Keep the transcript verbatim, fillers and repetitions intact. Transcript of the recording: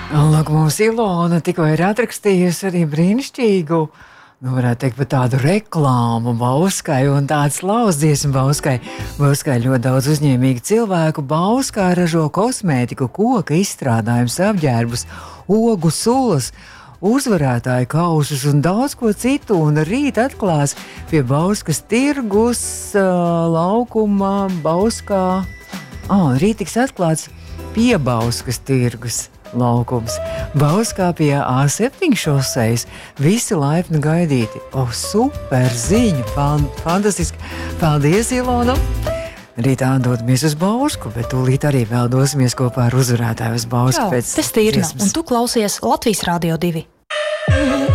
Lūk, mums Ilona tikko ir atrakstījusi arī brīnišķīgu, nu varētu teikt, pat tādu reklāmu Bauskai un tāds slauzdziesmu Bauskai. Bauskai ļoti daudz uzņēmīgi cilvēku. Bauskā ražo kosmētiku, koka izstrādājumus, apģērbus, ogu sulas, uzvarētāju kausus un daudz ko citu. Un rīt atklās pie Bauskas tirgus uh, laukuma Bauskā. Ah, rīt tiks atklāts pie Bauskas tirgus laukums. Bauskā pie A septiņu šosejas. Visi laipni gaidīti. O, oh, super ziņa! Fantastiski! Paldies, Ilona! Rītā dodamies uz Bausku, bet tūlīt arī vēl dosimies kopā ar uzvarētāju uz Bausku. Jā, tas tīri nav. Un tu klausies Latvijas Rādio divi.